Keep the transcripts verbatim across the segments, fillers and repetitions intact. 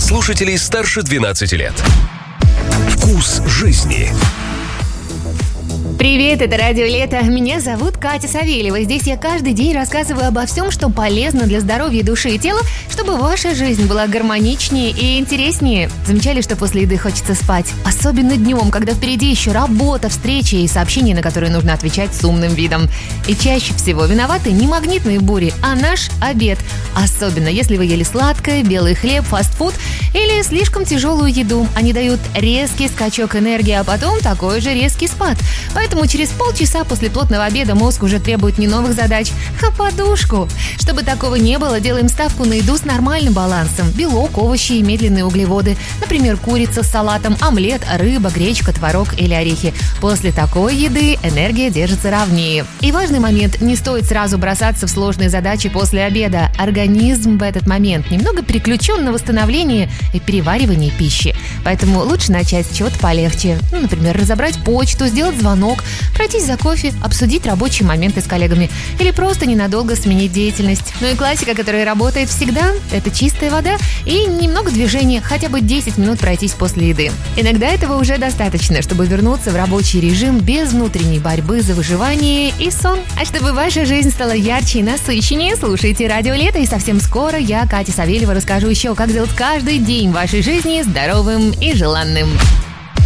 слушателей старше двенадцати лет. Вкус жизни. Привет, это Радио Лето. Меня зовут Катя Савельева. Здесь я каждый день рассказываю обо всем, что полезно для здоровья души и тела, чтобы ваша жизнь была гармоничнее и интереснее. Замечали, что после еды хочется спать? Особенно днем, когда впереди еще работа, встречи и сообщения, на которые нужно отвечать с умным видом. И чаще всего виноваты не магнитные бури, а наш обед. Особенно, если вы ели сладкое, белый хлеб, фастфуд или слишком тяжелую еду. Они дают резкий скачок энергии, а потом такой же резкий спад. Поэтому через полчаса после плотного обеда мозг уже требует не новых задач, а подушку. Чтобы такого не было, делаем ставку на еду с нормальным балансом. Белок, овощи и медленные углеводы. Например, курица с салатом, омлет, рыба, гречка, творог или орехи. После такой еды энергия держится ровнее. И важный момент – не стоит сразу бросаться в сложные задачи после обеда. Организм в этот момент немного переключен на восстановление и переваривание пищи. Поэтому лучше начать с чего-то полегче. Ну, например, разобрать почту, сделать звонок, пройтись за кофе, обсудить рабочие моменты с коллегами или просто ненадолго сменить деятельность. Ну и классика, которая работает всегда – это чистая вода и немного движения, хотя бы десять минут пройтись после еды. Иногда этого уже достаточно, чтобы вернуться в рабочий режим без внутренней борьбы за выживание и сон. А чтобы ваша жизнь стала ярче и насыщеннее, слушайте Радио Лето, и совсем скоро я, Катя Савельева, расскажу еще, как сделать каждый день вашей жизни здоровым и желанным.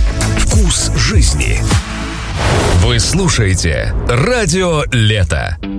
Вкус жизни. Вы слушаете Радио Лето.